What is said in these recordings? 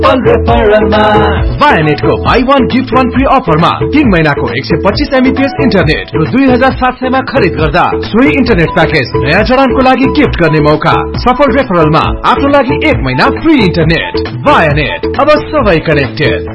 Vianet को buy one gift one free offer मा 3 महिनाको 125 MBPS इन्टरनेट र 2700 मा खरिद गर्दा सोही इन्टरनेट प्याकेज नयाँ जडानको लागि गिफ्ट गर्ने मौका। सफल रेफरल मा आफ्नो लागि 1 महिना फ्री इन्टरनेट। Vianet, अब सबै कनेक्टेड।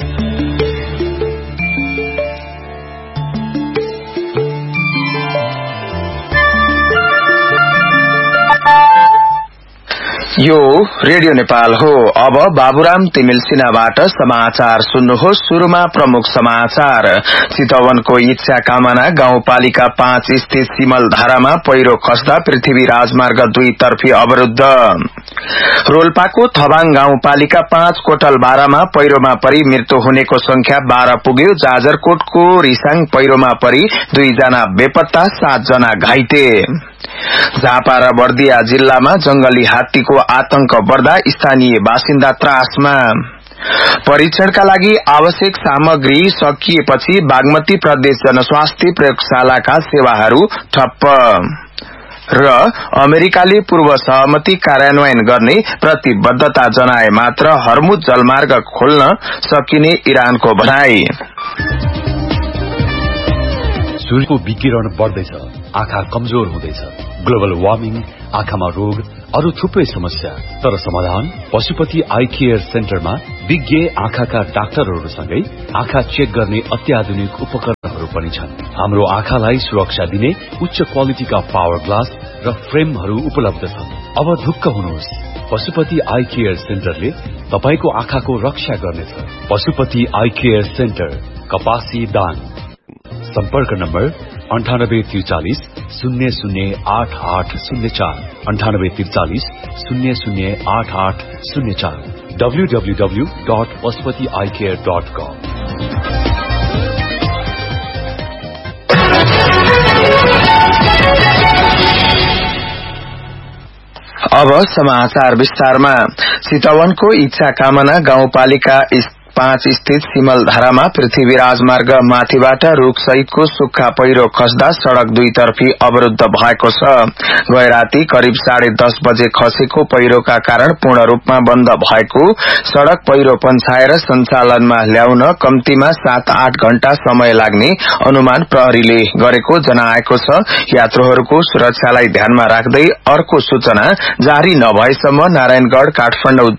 यो रेडियो नेपाल हो। अब बाबुराम तिमिल सिन्हाबाट समाचार सुन्नुहोस्। सुरुमा प्रमुख समाचार। चितवनको इच्छा कामना गाउँपालिका 5 स्थित सिमल धारामा पहिरो खस्दा पृथ्वी राजमार्ग 2 तर्फी अवरुद्ध। रोल्पाको थबाङ गाउँपालिका 5 कोटल 12 मा पहिरोमा परि मृत्यु हुनेको संख्या 12 पुग्यो। जाजरकोटको रिसाङ पहिरोमा परि 2 जना बेपत्ता, 7 जना घाइते। झापा र बर्दिया जिल्लामा जंगली हात्तीको आतंक बढ्दा स्थानीय बासिन्दा त्रासमा। परीक्षणका लागि आवश्यक सामग्री सकिएपछि बागमती प्रदेश जनस्वास्थ्य प्रयोगशालाका सेवाहरू ठप्प। र अमेरिकाले पूर्व सहमति कार्यान्वयन गर्ने प्रतिबद्धता जनाए मात्र हर्मुज जलमार्ग खोल्न सकिने इरानको भनाई। सूर्यको विकिरण बढ्दैछ, आँखा कमजोर हुँदैछ। ग्लोबल वार्मिङ, आँखामा रोग, अरू थुप्रै समस्या। तर समाधान पशुपति आई केयर सेन्टरमा विज्ञ आँखाका डाक्टरहरूसँगै आँखा चेक गर्ने अत्याधुनिक उपकरणहरू पनि छन्। हाम्रो आँखालाई सुरक्षा दिने उच्च क्वालिटीका पावर ग्लास र फ्रेमहरू उपलब्ध छन्। अब ढुक्क हुनुहोस्, पशुपति आई केयर सेन्टरले तपाईको आँखाको रक्षा गर्नेछ। पशुपति आई केयर सेन्टर, कपासी दाङ। सम्पर्क नम्बर 9843 008804 9843 008804 www.pashupatieyecare.com। अब समाचार विस्तारमा। चितवनको इच्छा कामना गाउँपालिका 5 स्थित सिमल धारामा पृथ्वी राजमार्ग माथिबाट रूख सहितको सुक्खा पहिरो खस्दा सड़क 2 तर्फी अवरुद्ध भएको छ। गए राती करिब 10:30 बजे खसेको पहिरोका कारण पूर्ण रूपमा बन्द भएको सड़क पहिरो पन्छाएर सञ्चालनमा ल्याउन कम्तीमा 7-8 घण्टा समय लाग्ने अनुमान प्रहरीले गरेको जनाएको छ। यात्रुहरूको सुरक्षालाई ध्यानमा राख्दै अर्को सूचना जारी नभएसम्म नारायणगढ़ काठमाडौँ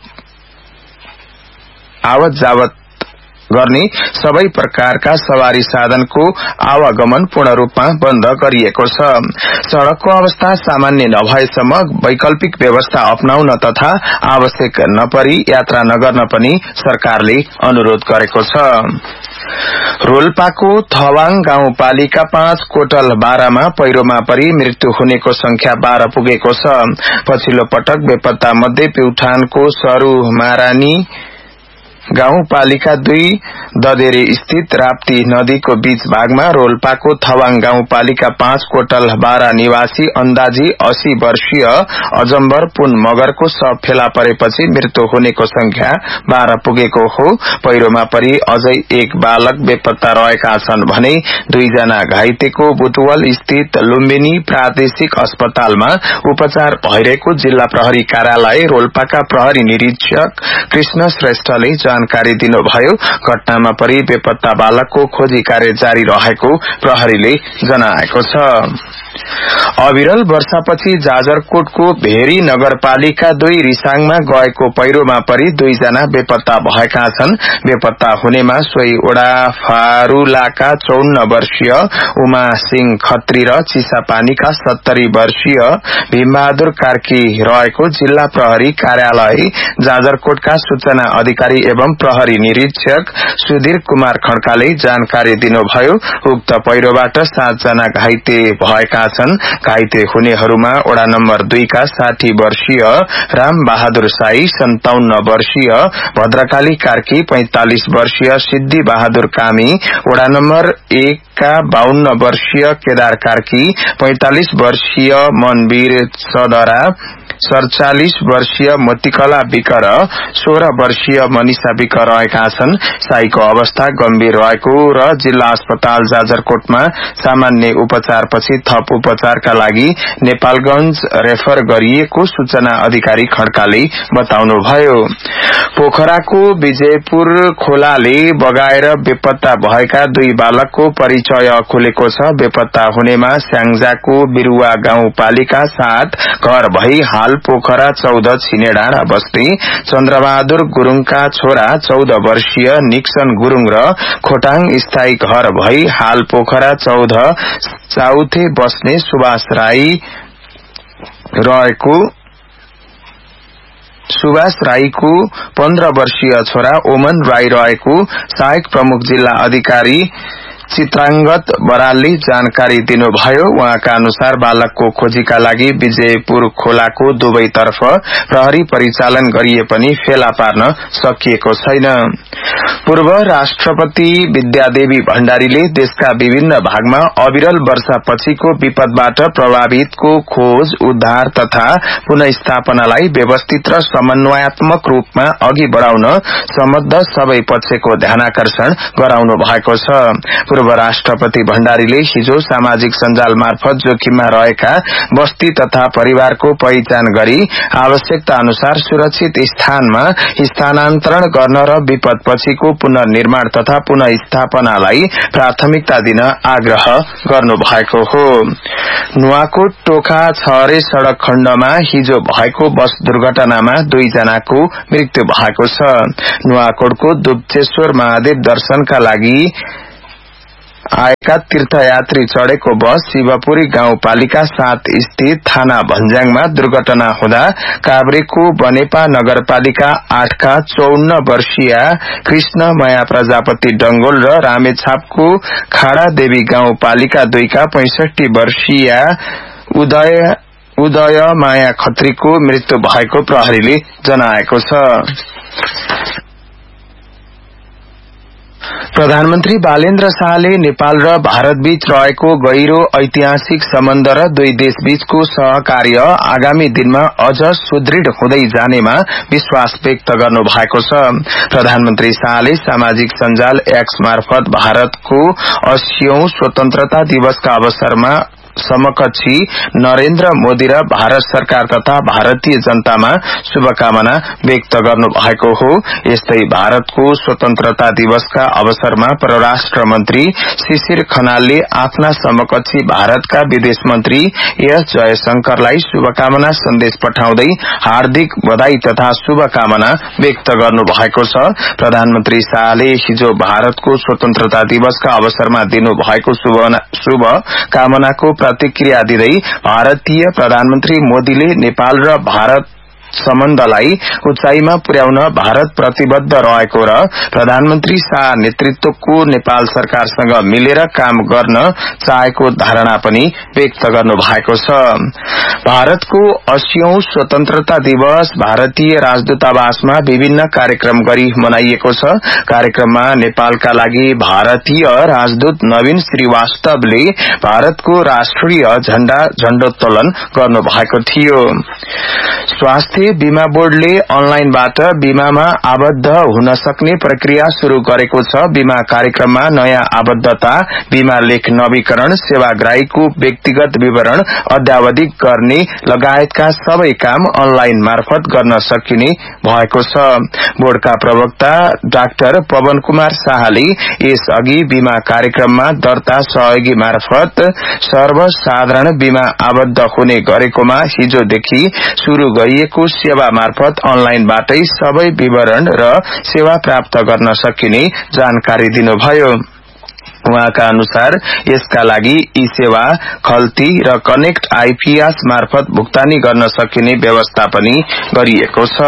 आवत जावत गर्ने सबै प्रकारका सवारी साधनको आवागमन पूर्ण रूपमा बन्द गरिएको छ। सड़कको अवस्था सामान्य नभएसम्म वैकल्पिक व्यवस्था अपनाउन तथा आवश्यक नपरी यात्रा नगर्न पनि सरकारले अनुरोध गरेको छ। रोल्पाको थवाङ गाउँपालिका 5 कोटल 12 मा पहिरोमा परि मृत्यु हुनेको संख्या 12 पुगेको छ। पछिल्लो पटक बेपत्ता मध्ये प्युठानको सरू मारानी गाउँपालिका 2 ददेरे स्थित राप्ती नदीको बीच भागमा रोल्पाको थवाङ गाउँपालिका 5 कोटल 12 निवासी अन्दाजी 80 वर्षीय अजम्बर पुन मगरको शव फेला परेपछि मृत्यु हुनेको संख्या 12 पुगेको हो। पहिरोमा परि अझै एक बालक बेपत्ता रहेका छन् भने 2 जना घाइतेको बुटवल स्थित लुम्बिनी प्रादेशिक अस्पतालमा उपचार भइरहेको जिल्ला प्रहरी कार्यालय रोल्पाका प्रहरी निरीक्षक कृष्ण श्रेष्ठले जानकारी दिनुभयो। घटनामा परि बेपत्ता बालकको खोजी कार्य जारी रहेको प्रहरीले जनाएको छ। अविरल वर्षापछि जाजरकोटको भेरी नगरपालिका 2 रिसाङमा गएको पहिरोमा परि 2 जना बेपत्ता भएका छन्। बेपत्ता हुनेमा सोही ओडा फारूलाका 54 वर्षीय उमा सिंह खत्री र चिसापानीका 70 वर्षीय भीमबहादुर कार्की रहेको जिल्ला प्रहरी कार्यालय जाजरकोटका सूचना अधिकारी एवं प्रहरी निरीक्षक सुधीर कुमार खड्काले जानकारी दिनुभयो। उक्त पहिरोबाट 7 जना घाइते भएका छन्। घाइते हुनेहरूमा ओडा नम्बर 2 का 60 वर्षीय राम बहादुर साई, 57 वर्षीय भद्रकाली कार्की, 45 वर्षीय सिद्धि बहादुर कामी, ओडा नम्बर 1 का 52 वर्षीय केदार कार्की, 45 वर्षीय मनवीर सदरा, 47 वर्षीय मोतीकला विक र 16 वर्षीय मनिषा विक रहेका छन्। साईको अवस्था गम्भीर रहेको र जिल्ला अस्पताल जाजरकोटमा सामान्य उपचारपछि थप उपचारका लागि नेपालगंज रेफर गरिएको सूचना अधिकारी खड्काले बताउनुभयो। पोखराको विजयपुर खोलाले बगाएर बेपत्ता भएका 2 बालकको परिचय खुलेको छ। बेपत्ता हुनेमा स्याङ्जाको बिरुवा गाउँपालिका 7 घर भई हाल पोखरा 14 छिनेडाँडा बस्ती चन्द्रबहादुर गुरूङका छोरा 14 वर्षीय निक्सन गुरूङ र खोटाङ स्थायी घर भई हाल पोखरा 14 चाउथे बस्ने सुभाष राईको 15 वर्षीय छोरा ओमन राई रहेको सहायक प्रमुख जिल्ला अधिकारी चित्रांगत बरालले जानकारी दिनुभयो। उहाँका अनुसार बालकको खोजीका लागि विजयपुर खोलाको दुवैतर्फ प्रहरी परिचालन गरिए पनि फेला पार्न सकिएको छैन। पूर्व राष्ट्रपति विद्यादेवी भण्डारीले देशका विभिन्न भागमा अविरल वर्षापछिको विपदबाट प्रभावितको खोज उद्धार तथा पुनःस्थापनालाई व्यवस्थित र समन्वयात्मक रूपमा अघि बढ़ाउन सम्बद्ध सबै पक्षको ध्यानाकर्षण गराउनु भएको छ। पूर्व राष्ट्रपति भण्डारीले हिजो सामाजिक सञ्जाल मार्फत जोखिममा रहेका बस्ती तथा परिवारको पहिचान गरी आवश्यकता अनुसार सुरक्षित स्थानमा स्थानान्तरण गर्न र विपदपछिको पुनर्निर्माण तथा पुनःस्थापनालाई प्राथमिकता दिन आग्रह गर्नुभएको हो। नुवाकोट टोखा छहरे सड़क खण्डमा हिजो भएको बस दुर्घटनामा 2 जनाको मृत्यु भएको छ। नुवाकोटको दुप्चेश्वर महादेव दर्शनका लागि आएका तीर्थयात्री चढ़ेको बस शिवपुरी गाउँपालिका 7 स्थित थाना भन्ज्याङमा दुर्घटना हुँदा काभ्रेको बनेपा नगरपालिका 8 का 54 वर्षीय कृष्ण माया प्रजापति डंगोल र रामेछापको खाड़ादेवी गाउँपालिका 2 का 65 वर्षीय उदय माया खत्रीको मृत्यु भएको प्रहरीले जनाएको छ। प्रधानमन्त्री बालेन्द्र शाहले नेपाल र भारतबीच रहेको गहिरो ऐतिहासिक सम्बन्ध र 2 देशबीचको सहकार्य आगामी दिनमा अझ सुदृढ़ हुँदै जानेमा विश्वास व्यक्त गर्नु भएको छ। प्रधानमन्त्री शाहले सामाजिक सञ्जाल एक्स मार्फत भारतको 80औं स्वतन्त्रता दिवसका अवसरमा समकक्षी नरेन्द्र मोदी र भारत सरकार तथा भारतीय जनतामा शुभकामना व्यक्त गर्नु भएको हो। यस्तै भारतको स्वतन्त्रता दिवसका अवसरमा परराष्ट्र मन्त्री शिशिर खनालले आफ्ना समकक्षी भारतका विदेश मन्त्री एस जयशंकरलाई शुभकामना सन्देश पठाउँदै हार्दिक बधाई तथा शुभकामना व्यक्त गर्नु भएको छ। प्रधानमन्त्री शाहले हिजो भारतको स्वतन्त्रता दिवसका अवसरमा दिनु भएको शुभकामनाको प्रतिक्रिया दिँदै भारतीय प्रधानमन्त्री मोदीले नेपाल र भारत सम्बन्धलाई उचाइमा पुर्याउन भारत प्रतिबद्ध रहेको र प्रधानमन्त्री शाह नेतृत्वको नेपाल सरकारसँग मिलेर काम गर्न चाहेको धारणा पनि व्यक्त गर्नु भएको छ। भारतको 80औं स्वतन्त्रता दिवस भारतीय राजदूतावासमा विभिन्न कार्यक्रम गरी मनाइएको छ। कार्यक्रममा नेपालका लागि भारतीय राजदूत नवीन श्रीवास्तवले भारतको राष्ट्रिय झण्डा झण्डोत्तोलन गर्नु भएको थियो। स्वास्थ्य बीमा बोर्डले अनलाइनबाट बीमामा आबद्ध हुन सक्ने प्रक्रिया शुरू गरेको छ। बीमा कार्यक्रममा नयाँ आबद्धता, बीमा लेख नवीकरण, सेवाग्राहीको व्यक्तिगत विवरण अद्यावधिक गर्ने लगायतका सबै काम अनलाइन मार्फत गर्न सकिने भएको छ। बोर्डका प्रवक्ता डाक्टर पवन कुमार शाहले यसअघि बीमा कार्यक्रममा दर्ता सहयोगी मार्फत सर्वसाधारण बीमा आबद्ध हुने गरेकोमा हिजोदेखि शुरू गरिएको सेवा मार्फत अनलाइनबाटै सबै विवरण र सेवा प्राप्त गर्न सकिने जानकारी दिनुभयो। उहाँका अनुसार यसका लागि ई सेवा खल्ती र कनेक्ट आईपीएस मार्फत भुक्तानी गर्न सकिने व्यवस्था पनि गरिएको छ।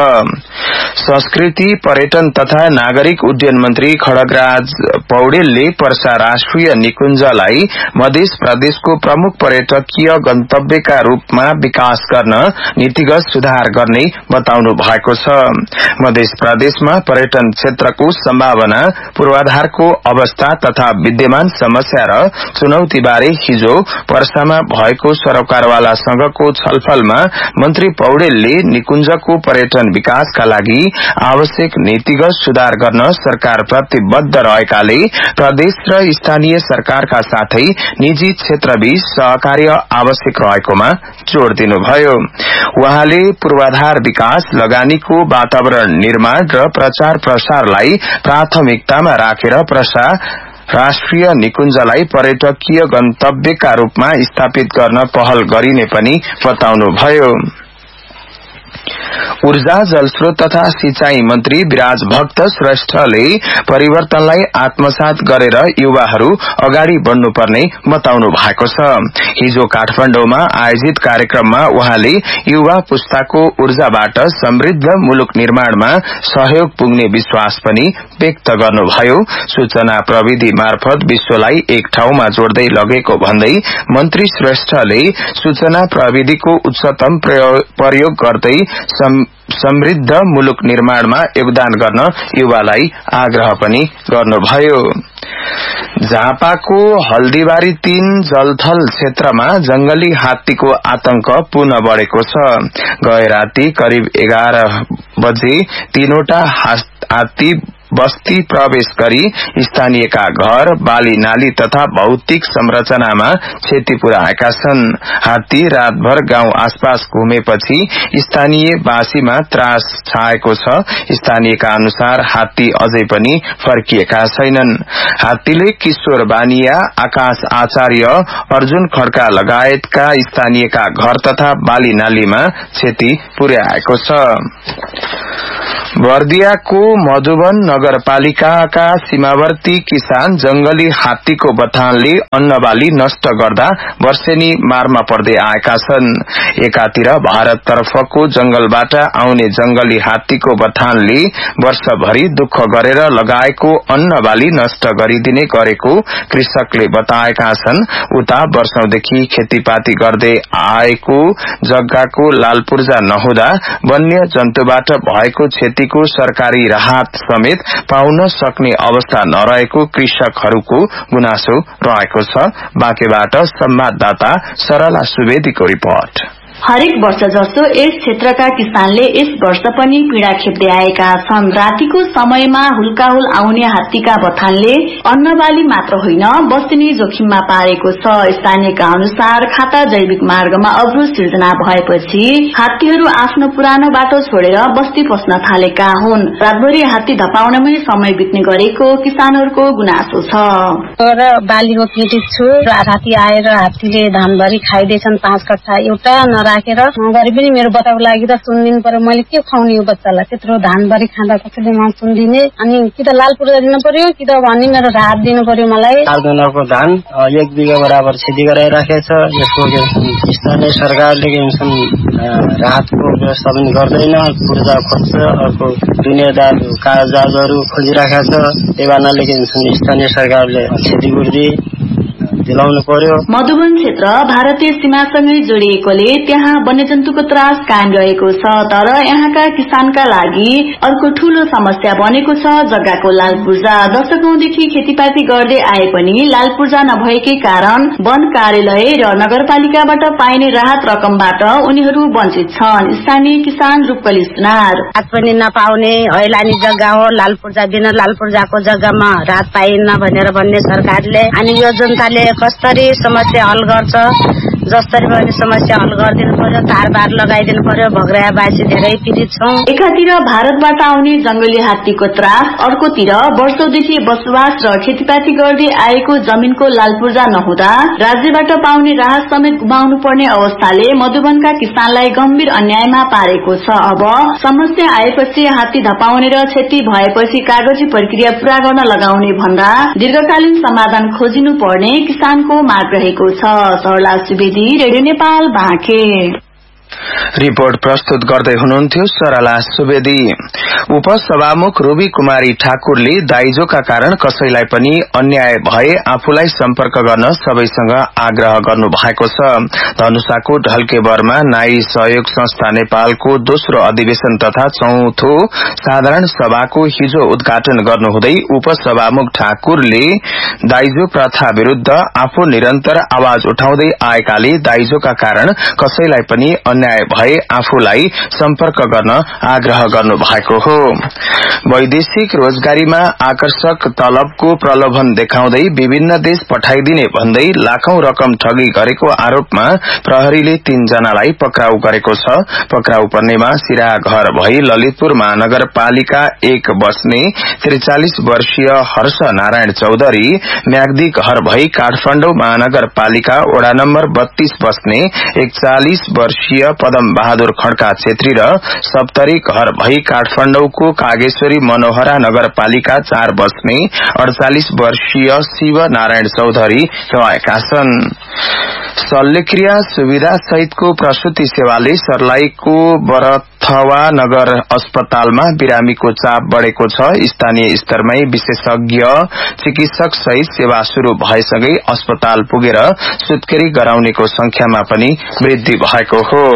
संस्कृति पर्यटन तथा नागरिक उड्डयन मन्त्री खड्गराज पौडेलले पर्सा राष्ट्रिय निकुञ्जलाई मध्य प्रदेशको प्रमुख पर्यटकीय गन्तव्यका रूपमा विकास गर्न नीतिगत सुधार गर्ने बताउनु भएको छ। मध्य प्रदेशमा पर्यटन क्षेत्रको सम्भावना, पूर्वाधारको अवस्था तथा विद्यमान समस्या र चुनौतीबारे हिजो पर्सामा भएको सरोकारवाला संघको छलफलमा मन्त्री पौडेलले निकुञ्जको पर्यटन विकासका लागि आवश्यक नीतिगत सुधार गर्न सरकार प्रतिबद्ध रहेकाले प्रदेश र स्थानीय सरकारका साथै निजी क्षेत्रबीच सहकार्य आवश्यक रहेकोमा जोड़ दिनुभयो। उहाँले पूर्वाधार विकास, लगानीको वातावरण निर्माण र प्रचार प्रसारलाई प्राथमिकतामा राखेर राष्ट्रिय निकुञ्जलाई पर्यटकीय गन्तव्यका रूपमा स्थापित गर्न पहल गरिने पनि बताउनुभयो। ऊर्जा, जलस्रोत तथा सिंचाई मन्त्री विराज भक्त श्रेष्ठले परिवर्तनलाई आत्मसात गरेर युवाहरू अगाडि बढ्नुपर्ने बताउनु भएको छ। हिजो काठमाडौँमा आयोजित कार्यक्रममा उहाँले युवा पुस्ताको ऊर्जाबाट समृद्ध मुलुक निर्माणमा सहयोग पुग्ने विश्वास पनि व्यक्त गर्नुभयो। सूचना प्रविधि मार्फत विश्वलाई एक ठाउँमा जोड्दै लगेको भन्दै मन्त्री श्रेष्ठले सूचना प्रविधिको उच्चतम प्रयोग गर्दै समृद्ध मुलुक निर्माणमा योगदान गर्न युवालाई आग्रह पनि गर्नुभयो। झापाको हल्दीबारी 3 जलथल क्षेत्रमा जंगली हात्तीको आतंक पुनः बढ़ेको छ। गए राति करिब 11 बजे 3वटा हात्ती बस्ती प्रवेश गरी स्थानीयका घर, बाली नाली तथा भौतिक संरचनामा क्षति पुर्याएका छन्। हात्ती रातभर गाउँ आसपास घुमेपछि स्थानीयवासीमा त्रास छाएको छ। स्थानीयका अनुसार हात्ती अझै पनि फर्किएका छैनन्। हात्तीले किशोर बानिया, आकाश आचार्य, अर्जुन खड्का लगायतका स्थानीयका घर तथा बाली नालीमा क्षति पुर्याएको छ। बर्दियाको मधुवन नगरपालिकाका सीमावर्ती किसान जंगली हात्तीको बथानले अन्नबाली नष्ट गर्दा वर्षेनी मारमा पर्दै आएका छन्। एकातिर भारततर्फको जंगलबाट आउने जंगली हात्तीको बथानले वर्षभरि दुःख गरेर लगाएको अन्नबाली नष्ट गरिदिने गरेको कृषकले बताएका छन्। उता वर्षौंदेखि खेतीपाती गर्दै आएको जग्गाको लालपूर्जा नहुँदा वन्य जन्तुबाट भएको क्षतिको सरकारी राहत समेत पाउन सक्ने अवस्था नरहेको कृषकहरूको गुनासो रहेको छ। बाँकेबाट संवाददाता सरला सुवेदीको रिपोर्ट। हरेक वर्ष जस्तो यस क्षेत्रका किसानले यस वर्ष पनि पीड़ा खेप्दै आएका छन्। रातिको समयमा हुल्काहुल आउने हात्तीका बथानले अन्नबाली मात्र होइन बस्ती जोखिममा पारेको छ। स्थानीयका अनुसार खाता जैविक मार्गमा अवरोध सिर्जना भएपछि हात्तीहरू आफ्नो पुरानो बाटो छोडेर बस्ती पस्न थालेका हुन्। रातभरि हात्ती धपाउनमै समय बित्ने गरेको किसानहरूको गुनासो छ। बाली रोप्ने छु, राति आएर हात्तीले धानभरि खाइदिएछन्। 5 कट्ठा एउटा राखेर गरे पनि मेरो बच्चाको लागि त सुनिदिनु पर्यो। मैले के खुवाउने यो बच्चालाई? त्यत्रो धानभरि खाँदा कसैले सुनिदिने? अनि कि त लाल पूर्जा दिनु पर्यो कि त भनी मेरो राहत दिनु पर्यो। मलाई 4 दिनको धान 1 बिघा बराबर क्षति गराइराखेको छ। यसको स्थानीय सरकारले राहतको व्यवस्था पनि गर्दैन। पूर्जा खोज्छ, अर्को दुनियादार कागजातहरू खोजिराखेको छ। त्यही भएनाले स्थानीय सरकारले क्षतिपूर्ति दिलाउनु पर्यो। मधुवन क्षेत्र भारतीय सीमासँगै जोडिएकोले त्यहाँ वन्यजन्तुको त्रास कायम रहेको छ। तर यहाँका किसानका लागि अर्को ठूलो समस्या बनेको छ जग्गाको लालपूर्जा। दशकौंदेखि खेतीपाती गर्दै आए पनि लालपूर्जा नभएकै कारण वन कार्यालय र नगरपालिकाबाट पाइने राहत रकमबाट उनीहरू वञ्चित छन्। स्थानीय किसान रूपकली सुनार पनि नपाउने हैलानी जग्गा हो। लालपूर्जा दिन लालपूर्जाको जग्गामा राहत पाइन्न भनेर भन्ने सरकारले। अनि यो जनताले कसरी समस्या हल गर्छ? जसरी पनि समस्या हल गरिदिनु पर्यो। तारबार लगाइदिनु पर्यो। भग्रायावासी धेरै पीड़ित छौं। एकातिर भारतबाट आउने जंगली हात्तीको त्रास, अर्कोतिर वर्षौंदेखि बसोबास र खेतीपाती गर्दै आएको जमीनको लालपूर्जा नहुँदा राज्यबाट पाउने राहत समेत गुमाउनु पर्ने अवस्थाले मधुवनका किसानलाई गम्भीर अन्यायमा पारेको छ। अब समस्या आएपछि हात्ती धपाउने र क्षति भएपछि कागजी प्रक्रिया पूरा गर्न लगाउने भन्दा दीर्घकालीन समाधान खोजिनु पर्ने किसानको माग रहेको छ। सरला सुवेदी, रेडियो नेपाल, बाँके। रिपोर्ट प्रस्तुत गर्दै हुनुहुन्थ्यो सरला सुवेदी। उपसभामुख रूबी कुमारी ठाकुरले दाइजोका कारण कसैलाई पनि अन्याय भए आफूलाई सम्पर्क गर्न सबैसँग आग्रह गर्नु भएको छ। धनुषाको ढल्केबरमा नाई सहयोग संस्था नेपालको दोस्रो अधिवेशन तथा चौथो साधारण सभाको हिजो उद्घाटन गर्नुहुँदै उपसभामुख ठाकुरले दाइजो प्रथा विरूद्ध आफू निरन्तर आवाज उठाउँदै आएकाले दाइजोका कारण कसैलाई पनि अन्याय भए आफूलाई सम्पर्क गर्न आग्रह गर्नु भएको हो। वैदेशिक रोजगारीमा आकर्षक तलबको प्रलोभन देखाउँदै विभिन्न देश पठाइदिने भन्दै लाखौं रकम ठगी गरेको आरोपमा प्रहरीले 3 जनालाई पक्राउ गरेको छ। पक्राउ पर्नेमा सिरा घर भई ललितपुर महानगरपालिका 1 बस्ने 43 वर्षीय हर्ष नारायण चौधरी, म्याग्दी घर भई काठमाडौँ महानगरपालिका वडा नम्बर 32 बस्ने 41 वर्षीय पदम बहादुर खड्का छेत्री र सप्तरी घर भई काठमाडौँको कागेश्वरी मनोहरा नगरपालिका 4 बस्ने 48 वर्षीय शिव नारायण चौधरी रहेका छन्। शल्यक्रिया सुविधा सहितको प्रसूति सेवाले सर्लाहीको बरथवा नगर अस्पतालमा बिरामीको चाप बढ़ेको छ। स्थानीय स्तरमै विशेषज्ञ चिकित्सक सहित सेवा शुरू भएसँगै अस्पताल पुगेर सुत्केरी गराउनेको संख्यामा पनि वृद्धि भएको हो।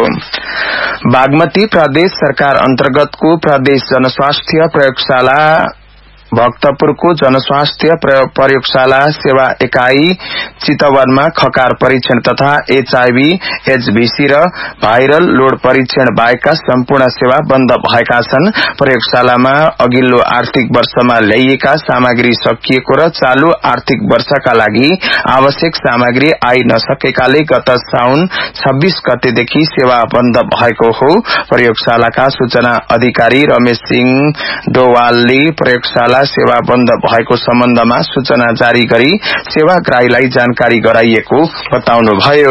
बागमती प्रदेश सरकार अन्तर्गतको प्रदेश जनस्वास्थ्य प्रयोगशाला भक्तपुरको जनस्वास्थ्य प्रयोगशाला सेवा एकाई चितवनमा खकार परीक्षण तथा एचआईभी एचभीसी र भाइरल लोड परीक्षण बाहेकका सम्पूर्ण सेवा बन्द भएका छन्। प्रयोगशालामा अघिल्लो आर्थिक वर्षमा ल्याइएका सामग्री सकिएको र चालू आर्थिक वर्षका लागि आवश्यक सामग्री आई नसकेकाले गत साउन 26 गतेदेखि सेवा बन्द भएको हो। प्रयोगशालाका सूचना अधिकारी रमेश सिंह डोवालले प्रयोगशाला सेवा बन्द भएको सम्बन्धमा सूचना जारी गरी सेवाग्राहीलाई जानकारी गराइएको बताउनुभयो।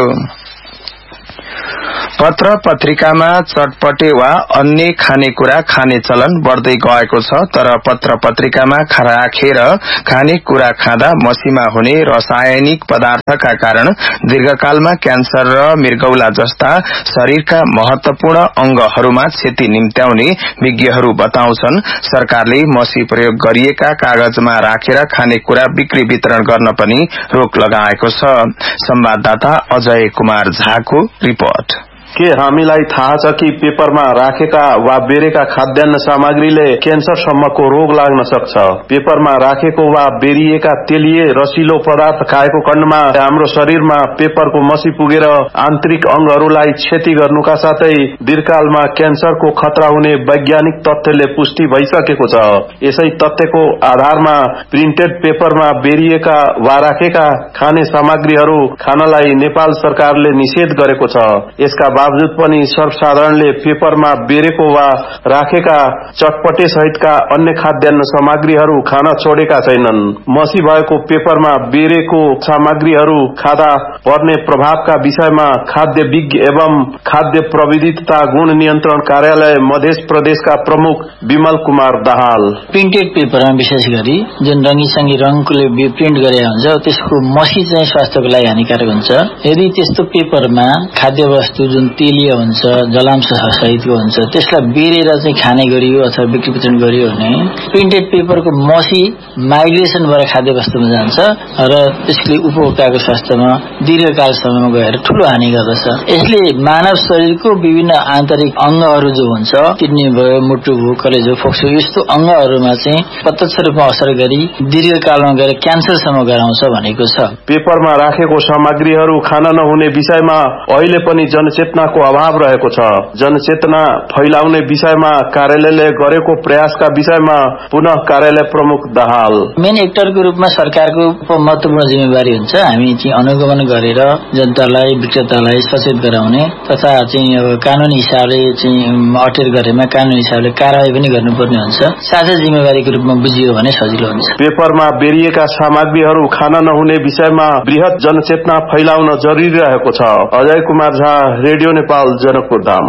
पत्र पत्रिकामा चटपटे वा अन्य खानेकुरा खाने चलन बढ़दै गएको छ। तर पत्र पत्रिकामा राखेर खानेकुरा खाँदा मसीमा हुने रासायनिक पदार्थका कारण दीर्घकालमा क्यान्सर र मृगौला जस्ता शरीरका महत्वपूर्ण अंगहरूमा क्षति निम्त्याउने विज्ञहरू बताउँछन्। सरकारले मसी प्रयोग गरिएका कागजमा राखेर खानेकुरा बिक्री वितरण गर्न पनि रोक लगाएको छ। संवाददाता अजय कुमार झाको रिपोर्ट। के हामीलाई थाहा छ कि पेपरमा राखेका वा बेरेका खाद्यान्न सामग्रीले क्यान्सरसम्मको रोग लाग्न सक्छ? पेपरमा राखेको वा बेरिएका तेलिए रसिलो पदार्थ खाएको खण्डमा हाम्रो शरीरमा पेपरको मसी पुगेर आन्तरिक अंगहरूलाई क्षति गर्नुका साथै दीर्घकालमा क्यान्सरको खतरा हुने वैज्ञानिक तथ्यले पुष्टि भइसकेको छ। यसै तथ्यको आधारमा प्रिन्टेड पेपरमा बेरिएका वा राखेका खाने सामग्रीहरू खानलाई नेपाल सरकारले निषेध गरेको छ। यसका बावजुद पनि सर्वसाधारणले पेपरमा बेरेको वा राखेका चटपटे सहितका अन्य खाद्यान्न सामग्रीहरू खान छोडेका छैनन्। मसी भएको पेपरमा बेरेको सामग्रीहरू खाँदा पर्ने प्रभावका विषयमा खाद्य विज्ञ एवं खाद्य प्रविधि तथा गुण नियन्त्रण कार्यालय मध्य प्रदेशका प्रमुख विमल कुमार दाहाल। प्रिन्टेड पेपरमा विशेष गरी जुन रंगीसंगी रंगले प्रिन्ट गरे हुन्छ त्यसको मसी चाहिँ स्वास्थ्यको लागि हानिकारक हुन्छ। यदि त्यस्तो पेपरमा खाद्य वस्तु जुन तेलिया हुन्छ, जलांश सहितको हुन्छ, त्यसलाई बेरेर चाहिँ खाने गरियो अथवा बिक्री वितरण गरियो भने प्रिन्टेड पेपरको मसी माइग्रेसन भएर खाद्य वस्तुमा जान्छ र त्यसले उपभोक्ताको स्वास्थ्यमा दीर्घकालसम्म गएर ठूलो हानि गर्दछ। यसले मानव शरीरको विभिन्न आन्तरिक अंगहरू जो हुन्छ, किडनी भयो, मुटु भयो, कलेजो, फोक्सो, यस्तो अंगहरूमा चाहिँ प्रत्यक्ष रूपमा असर गरी दीर्घकालमा गएर क्यान्सरसम्म गराउँछ भनेको छ। पेपरमा राखेको सामग्रीहरू खान नहुने विषयमा अहिले पनि जनचेतनाको अभाव रहेको छ। जनचेतना फैलाउने विषयमा कार्यालयले गरेको प्रयासका विषयमा पुनः कार्यालय प्रमुख दाहाल। मेन एक्टरको रूपमा सरकारको महत्वपूर्ण जिम्मेवारी हुन्छ। हामी चाहिँ अनुगमन गरेर जनतालाई, विक्रेतालाई सचेत गराउने तथा चाहिँ अब कानूनी हिसाबले चाहिँ अटेर गरेमा कानूनी हिसाबले कारबाही पनि गर्नुपर्ने हुन्छ। साझा जिम्मेवारीको रूपमा बुझियो भने सजिलो हुन्छ। पेपरमा बेरिएका सामग्रीहरू खान नहुने विषयमा बृहत जनचेतना फैलाउन जरुरी रहेको छ। अजय कुमार झा, रेडियो नेपाल, जनकपुर धाम।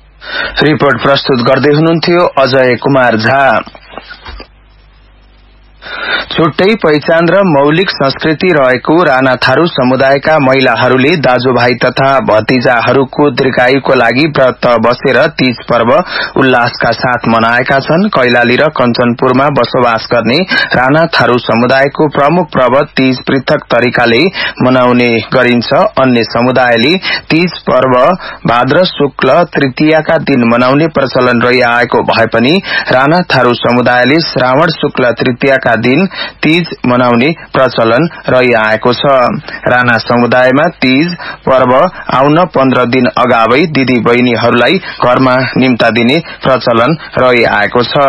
रिपोर्ट प्रस्तुत गर्दै हुनुहुन्थ्यो अजय कुमार झा। छुट्टै पहिचान र मौलिक संस्कृति रहेको राणा थारू समुदायका महिलाहरूले दाजुभाइ तथा भतिजाहरूको दीर्घायुको लागि व्रत बसेर तीज पर्व उल्लासका साथ मनाएका छन्। कैलाली र कञ्चनपुरमा बसोबास गर्ने राणा थारू समुदायको प्रमुख पर्व तीज पृथक तरिकाले मनाउने गरिन्छ। अन्य समुदायले तीज पर्व भाद्र शुक्ल तृतीयाका दिन मनाउने प्रचलन रही आएको भए पनि राणा थारू समुदायले श्रावण शुक्ल तृतीयाका दिन तीज मनाउने प्रचलन रहिआएको छ। राणा समुदायमा तीज पर्व आउन 15 दिन अगावै दिदी बहिनीहरूलाई घरमा निम्ता दिने प्रचलन रहिआएको छ।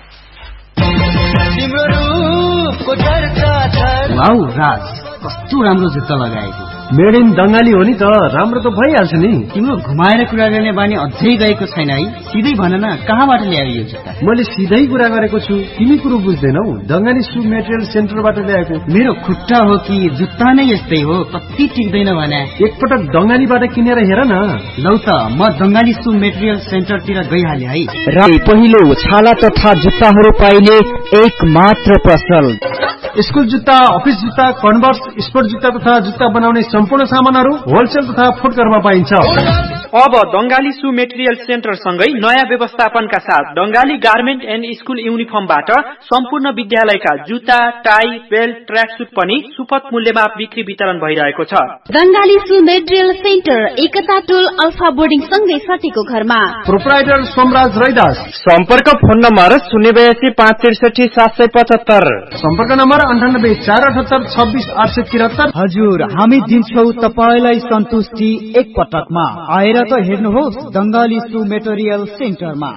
वाउ राज, कस्तो राम्रो जुत्ता लगाएको। मेड इन बंगाली हो नि त, राम्रो त भइहाल्छ नि। तिम्रो घुमाएर कुरा गर्ने बानी अझै गएको छैन है। सिधै भन न, कहाँबाट ल्यायो यो जुत्ता? मैले सिधै कुरा गरेको छु, तिमी कुरो बुझ्दैनौ। बंगाली सु मेटेरियल सेन्टरबाट ल्याएको। मेरो खुट्टा हो कि जुत्ता नै यस्तै हो, कति टिक्दैन भने। एकपटक बंगालीबाट किनेर हेर न। लौ त, म बंगाली सु मेटेरियल सेन्टरतिर गइहाले है। र पहिलो छाला तथा जुत्ताहरू पाइने एक मात्र पसल। स्कुल जुत्ता, अफिस जुत्ता, कन्भर्स, स्पोर्ट जुत्ता तथा जुत्ता बनाउने सम्पूर्ण सामानहरू होलसेल तथा फुटकरमा पाइन्छ। अब बंगाली सु मेटेरियल सेन्टर सँगै नयाँ व्यवस्थापनका साथ बंगाली गार्मेन्ट एन्ड स्कुल युनिफर्मबाट सम्पूर्ण विद्यालयका जुत्ता, टाई, बेल्ट, ट्र्याकसुट पनि सुपथ मूल्यमा बिक्री वितरण भइरहेको छ। बंगाली सु मेटेरियल सेन्टर एकता टोल अल्फा बोर्डिङ सँगै सतीको घरमा। प्रोप्राइटर सोमराज रैदास। सम्पर्क फोन नम्बर 082 563 775। सम्पर्क नम्बर 98 478 26 873। हजुर, हामी दिन्छौ तपाईलाई सन्तुष्टि एक पटकमा। आएर त हेर्नुहोस् बंगाली सु मेटेरियल सेन्टरमा।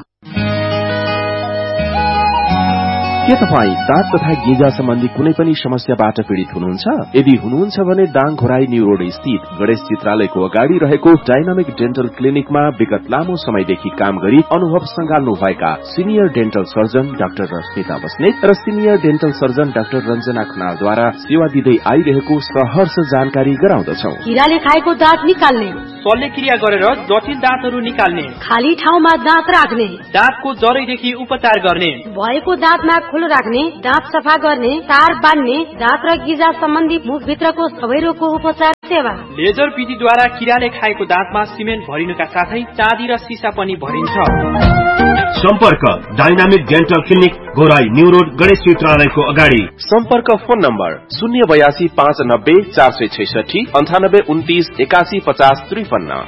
के तपाईँ दाँत तथा गिजा सम्बन्धी कुनै पनि समस्याबाट पीड़ित हुनुहुन्छ? यदि हुनुहुन्छ भने दाङ घोराई न्यू रोड स्थित गणेश चित्रालयको अगाडि रहेको डाइनामिक डेन्टल क्लिनिकमा विगत लामो समयदेखि काम गरी अनुभव संगाल्नु भएका senior dental surgeon doctor Rashmita Basnet र senior dental surgeon doctor Ranjana खनालद्वारा सेवा दिँदै आइरहेको सहर्ष जानकारी गराउँदछौ। कीराले खाएको दाँत निकाल्ने, शल्यक्रिया गरेर जटिल दाँतहरू निकाल्ने, खाली ठाउँमा दाँत राख्ने, दाँतको जरैदेखि उपचार गर्ने, भएको दाँतमा खुलो राख्ने, दाँत सफा गर्ने, तार बान्ने, दाँत र गिजा सम्बन्धी मुखभित्रको सबै रोगको उपचार सेवा। लेजर विधिद्वारा कीराले खाएको दाँतमा सिमेन्ट भरिनुका साथै चाँदी र सिसा पनि भरिन्छ। सम्पर्क dynamic dental clinic Ghorahi new road Ganesh चित्रालयको अगाडि। सम्पर्क फोन नम्बर 082 590 466 98 29 81 50 53।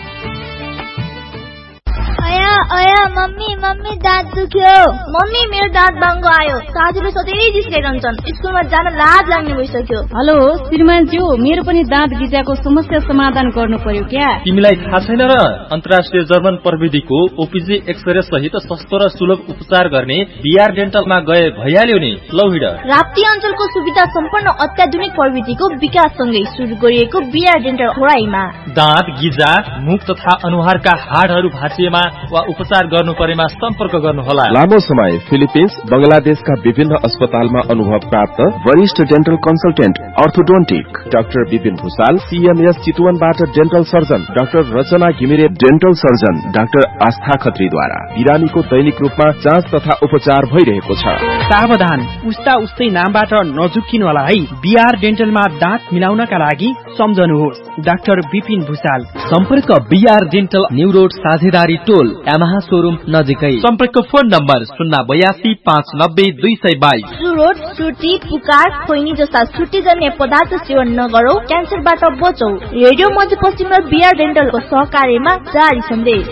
अया मम्मी दाँत दुख्यो। मम्मी मेरो दाँत बाङ्गो आयो। साथीले सधैँ जिस्काइरहन्छन्। स्कुलमा जान लाज लाग्ने भइसक्यो। हेलो श्रीमानज्यू, मेरो पनि दाँत गिजाको समस्या समाधान गर्नु पर्यो क्या? तिमीलाई थाहा छैन र? अन्तर्राष्ट्रिय जर्मन प्रविधिको ओपीजी एक्सरे सहित सस्तो र सुलभ उपचार गर्ने बीआर डेन्टलमा गए भइहाल्यो नि। लौ हिँड। राप्ती अञ्चलको सुविधा सम्पन्न अत्याधुनिक प्रविधिको विकाससँगै सुरु गरिएको बीआर डेन्टल घोराईमा दाँत गिजा, मुख तथा अनुहारका हाडहरू भाँचिएमा वा उपचार गर्नु परेमा सम्पर्क गर्नुहोला। लामो समय फिलिपिन्स, बंगलादेशका विभिन्न अस्पतालमा अनुभव प्राप्त वरिष्ठ dental consultant orthodontic doctor Vipin Bhusal, CMS चितवनबाट dental surgeon doctor रचना घिमिरे, डेन्टल सर्जन डाक्टर आस्था खत्रीद्वारा बिरामीको दैनिक रूपमा जाँच तथा उपचार भइरहेको छ। सावधान, उस्ता उस्तै नामबाट नझुक्किनु होला है। बीआर डेन्टलमा दाँत मिलाउनका लागि सम्झनुहोस् डाक्टर विपिन भूषाल। सम्पर्क बीआर डेन्टल न्यू रोड साझेदारी टोल यामाहा शोरूम नजिकै। सम्पर्क फोन नम्बर 082 590 222। सुरोड, सुर्ती, पुकार, खोइनी जस्ता छुट्टीजन्य पदार्थ सेवन नगरौ, क्यान्सरबाट बचौ। रेडियो मध्यपश्चिम र बीआर डेन्टलको सहकार्यमा जारी सन्देश।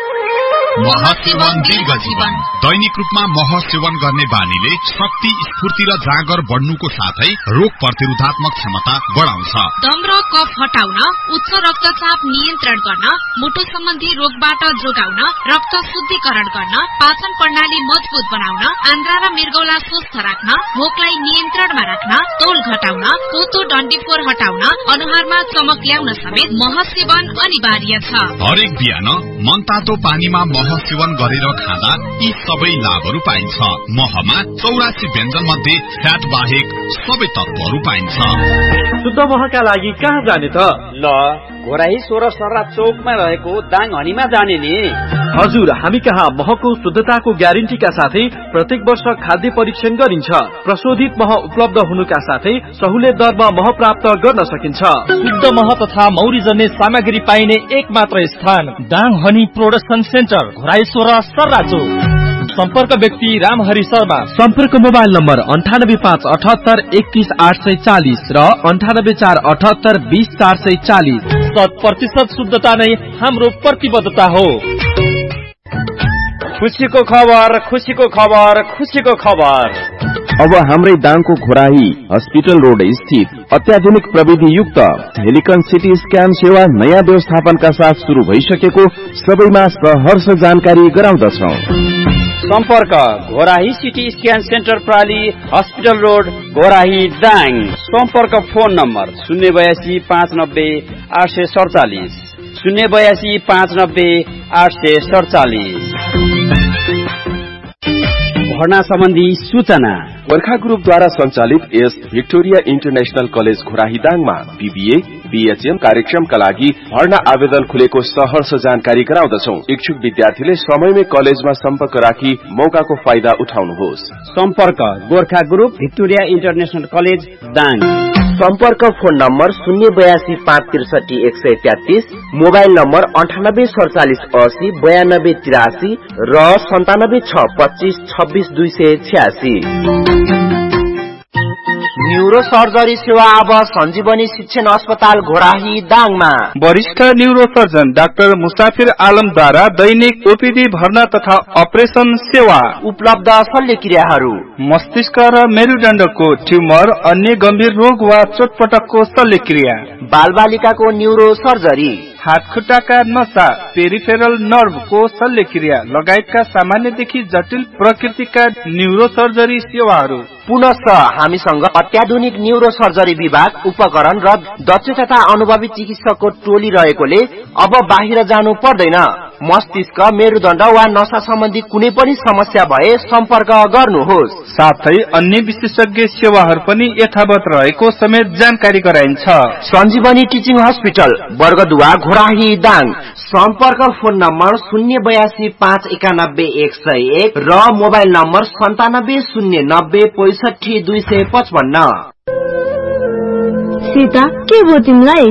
महसेवन दीर्घ जीवन। दैनिक रूपमा मह सेवन गर्ने बानीले शक्ति, स्फूर्ति र जागर बढ्नुको साथै रोग प्रतिरोधात्मक क्षमता बढाउँछ। दम र कफ हटाउन, उच्च रक्तचाप नियन्त्रण गर्न, मुटु सम्बन्धी रोगबाट जोगाउन, रक्त शुद्धिकरण गर्न, पाचन प्रणाली मजबुत बनाउन, आन्द्रा र मृगौला स्वस्थ राख्न, भोकलाई नियन्त्रणमा राख्न, तौल घटाउन, पोतो डन्डीफोर हटाउन, अनुहारमा चमक ल्याउन समेत मह सेवन अनिवार्य छ। हरेक बिहान मनतातो पानीमा मह सेवन गरेर खाँदा यी सबै लाभहरू पाइन्छ। महमा 84 व्यञ्जन मध्ये फ्याट बाहेक सबै तत्वहरू पाइन्छ। शुद्ध महका लागि कहाँ जाने त? ल, घोराही 16 सर्रा चौकमा रहेको दाङ हनीमा जाने नि। हजुर, हामी कहाँ महको शुद्धताको ग्यारेन्टीका साथै प्रत्येक वर्ष खाद्य परीक्षण गरिन्छ। प्रशोधित मह उपलब्ध हुनुका साथै सहुलियत दरमा मह प्राप्त गर्न सकिन्छ। शुद्ध मह तथा मौरी जन्ने सामग्री पाइने एक मात्र स्थान दाङ हनी प्रोडक्सन सेन्टर, घोराइसोर सर्राचो। सम्पर्क व्यक्ति रामहरि शर्मा। सम्पर्क मोबाइल नम्बर 9857813840 र 9848820440। 100% शुद्धता नै हाम्रो प्रतिबद्धता हो। खुसीको खबर, खुसीको खबर, खुसीको खबर। अब हाम्रै दाङको घोराही हस्पिटल रोड स्थित अत्याधुनिक प्रविधि युक्त हेलिकन सिटी स्क्यान सेवा नयाँ व्यवस्थापनका साथ शुरू भइसकेको सबैमा सहर्ष जानकारी गराउँदछौ। सम्पर्क Ghorahi CT scan centre प्राली, hospital road, Ghorahi, Dang. सम्पर्क फोन नम्बर 082 590 847 082 590 847। भर्ना सम्बन्धी सूचना गोर्खा ग्रुपद्वारा सञ्चालित यस Victoria international college Ghorahi दाङमा BBA, BHM कार्यक्रमका लागि भर्ना आवेदन खुलेको सहर्ष जानकारी गराउँदछौ। इच्छुक विद्यार्थीले समयमै कलेजमा सम्पर्क राखी मौकाको फाइदा उठाउनुहोस्। सम्पर्क Gorkha group Victoria international college Dang. सम्पर्क फोन नम्बर 082 563 133, मोबाइल नम्बर 98 47 80 92 83 र 97 6 25 26 286। न्यूरो सर्जरी सेवा अब सञ्जीवनी शिक्षण अस्पताल घोराही दाङमा। वरिष्ठ न्यूरो सर्जन डाक्टर मुसाफिर आलमद्वारा दैनिक ओपीडी भर्ना तथा अपरेसन सेवा उपलब्ध। शल्यक्रियाहरू मस्तिष्क र मेरुदण्डको ट्युमर, अन्य गम्भीर रोग वा चोटपटकको शल्यक्रिया, बालबालिकाको न्यूरो सर्जरी, हातखुट्टाका नसा, पेरिफेरल नर्भको शल्यक्रिया लगायतका सामान्यदेखि जटिल प्रकृतिका न्यूरो सर्जरी सेवाहरू। पुनश्च हामीसँग अत्याधुनिक न्यूरो सर्जरी विभाग, उपकरण र दक्ष तथा अनुभवी चिकित्सकको टोली रहेकोले अब बाहिर जानु पर्दैन। मस्तिष्क, मेरुदण्ड वा नसा सम्बन्धी कुनै पनि समस्या भए सम्पर्क गर्नुहोस्। साथै अन्य विशेषज्ञ सेवाहरू पनि यथावत रहेको समेत जानकारी गराइन्छ। सञ्जीवनी टिचिङ हस्पिटल, वर्गदुवा, घोराही, दाङ। सम्पर्क फोन नम्बर 082 591 101 र मोबाइल नम्बर 97 090 65 255। सीता, के भयो तिमीलाई?